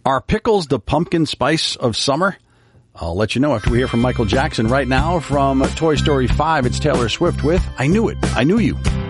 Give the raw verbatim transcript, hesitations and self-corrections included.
Are pickles the pumpkin spice of summer? I'll let you know after we hear from Michael Jackson. Right now from Toy Story five, it's Taylor Swift with I Knew It, I Knew You.